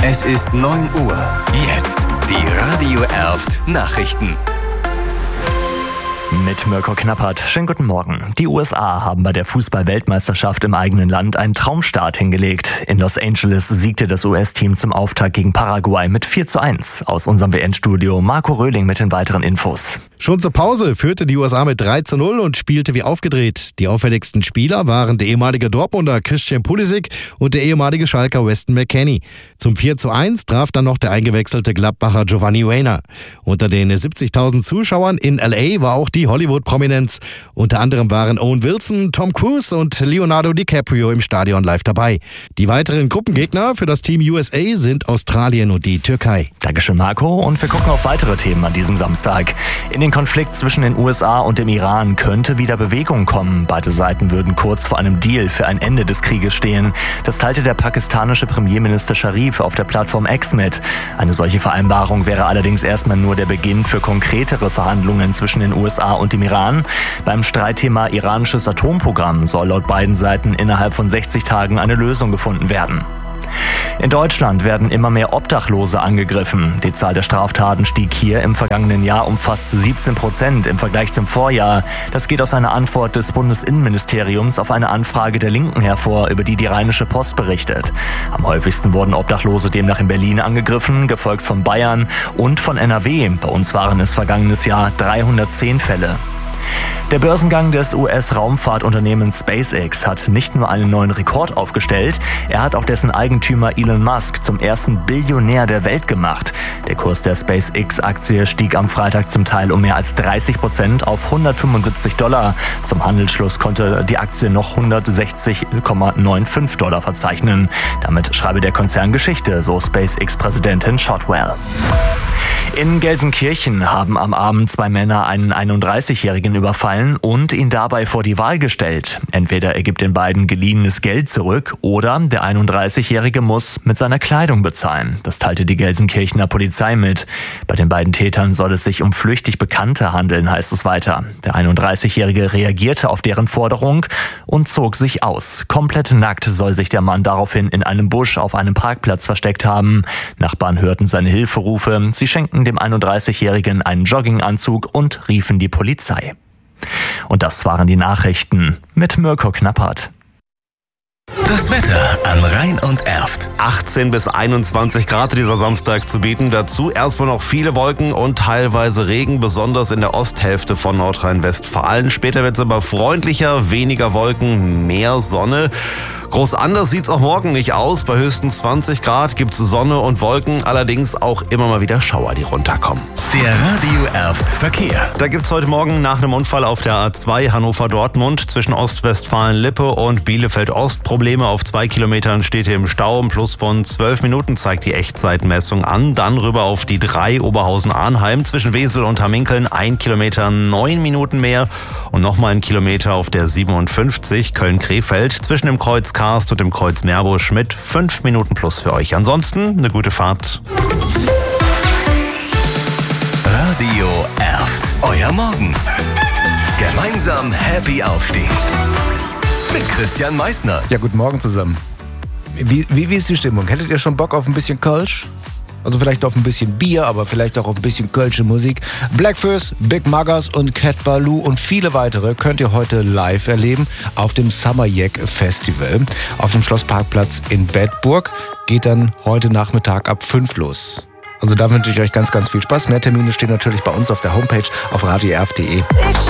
Es ist 9 Uhr. Jetzt die Radio Erft Nachrichten. Mit Mirko Knappert. Schönen guten Morgen. Die USA haben bei der Fußball-Weltmeisterschaft im eigenen Land einen Traumstart hingelegt. In Los Angeles siegte das US-Team zum Auftakt gegen Paraguay mit 4:1. Aus unserem WN-Studio Marco Röhling mit den weiteren Infos. Schon zur Pause führte die USA mit 3:0 und spielte wie aufgedreht. Die auffälligsten Spieler waren der ehemalige Dortmunder Christian Pulisic und der ehemalige Schalker Weston McKennie. Zum 4:1 traf dann noch der eingewechselte Gladbacher Giovanni Reyna. Unter den 70.000 Zuschauern in L.A. war auch die Hollywood-Prominenz. Unter anderem waren Owen Wilson, Tom Cruise und Leonardo DiCaprio im Stadion live dabei. Die weiteren Gruppengegner für das Team USA sind Australien und die Türkei. Dankeschön, Marco. Und wir gucken auf weitere Themen an diesem Samstag. In den Konflikt zwischen den USA und dem Iran könnte wieder Bewegung kommen. Beide Seiten würden kurz vor einem Deal für ein Ende des Krieges stehen. Das teilte der pakistanische Premierminister Sharif auf der Plattform X mit. Eine solche Vereinbarung wäre allerdings erstmal nur der Beginn für konkretere Verhandlungen zwischen den USA und dem Iran. Beim Streitthema iranisches Atomprogramm soll laut beiden Seiten innerhalb von 60 Tagen eine Lösung gefunden werden. In Deutschland werden immer mehr Obdachlose angegriffen. Die Zahl der Straftaten stieg hier im vergangenen Jahr um fast 17% im Vergleich zum Vorjahr. Das geht aus einer Antwort des Bundesinnenministeriums auf eine Anfrage der Linken hervor, über die Rheinische Post berichtet. Am häufigsten wurden Obdachlose demnach in Berlin angegriffen, gefolgt von Bayern und von NRW. Bei uns waren es vergangenes Jahr 310 Fälle. Der Börsengang des US-Raumfahrtunternehmens SpaceX hat nicht nur einen neuen Rekord aufgestellt, er hat auch dessen Eigentümer Elon Musk zum ersten Billionär der Welt gemacht. Der Kurs der SpaceX-Aktie stieg am Freitag zum Teil um mehr als 30% auf $175. Zum Handelsschluss konnte die Aktie noch $160,95 verzeichnen. Damit schreibe der Konzern Geschichte, so SpaceX-Präsidentin Shotwell. In Gelsenkirchen haben am Abend 2 Männer einen 31-Jährigen überfallen und ihn dabei vor die Wahl gestellt. Entweder er gibt den beiden geliehenes Geld zurück oder der 31-Jährige muss mit seiner Kleidung bezahlen. Das teilte die Gelsenkirchener Polizei mit. Bei den beiden Tätern soll es sich um flüchtig Bekannte handeln, heißt es weiter. Der 31-Jährige reagierte auf deren Forderung und zog sich aus. Komplett nackt soll sich der Mann daraufhin in einem Busch auf einem Parkplatz versteckt haben. Nachbarn hörten seine Hilferufe. Sie schenkten dem 31-Jährigen einen Jogginganzug und riefen die Polizei. Und das waren die Nachrichten mit Mirko Knappert. Das Wetter an Rhein und Erft. 18 bis 21 Grad dieser Samstag zu bieten. Dazu erstmal noch viele Wolken und teilweise Regen, besonders in der Osthälfte von Nordrhein-Westfalen. Später wird es aber freundlicher, weniger Wolken, mehr Sonne. Groß anders sieht's auch morgen nicht aus. Bei höchstens 20 Grad gibt's Sonne und Wolken, allerdings auch immer mal wieder Schauer, die runterkommen. Der Radio Erft Verkehr. Da gibt's heute Morgen nach einem Unfall auf der A2 Hannover-Dortmund zwischen Ostwestfalen-Lippe und Bielefeld-Ost Probleme. Auf 2 Kilometern steht hier im Stau. Ein Plus von 12 Minuten zeigt die Echtzeitmessung an. Dann rüber auf die 3 Oberhausen-Arnheim zwischen Wesel und Hamminkeln 1 Kilometer 9 Minuten mehr. Und nochmal 1 Kilometer auf der 57 Köln-Krefeld zwischen dem Kreuz Karst und dem Kreuz Meerbusch mit 5 Minuten plus für euch. Ansonsten eine gute Fahrt. Radio Erft. Euer Morgen. Gemeinsam happy aufstehen. Mit Christian Meissner. Ja, guten Morgen zusammen. Wie ist die Stimmung? Hättet ihr schon Bock auf ein bisschen Kölsch? Also vielleicht auf ein bisschen Bier, aber vielleicht auch auf ein bisschen kölsche Musik. Blackfist, Big Muggers und Cat Baloo und viele weitere könnt ihr heute live erleben auf dem Summer Jack Festival auf dem Schlossparkplatz in Bedburg. Geht dann heute Nachmittag ab 5 los. Also da wünsche ich euch ganz, ganz viel Spaß. Mehr Termine stehen natürlich bei uns auf der Homepage auf radioerf.de.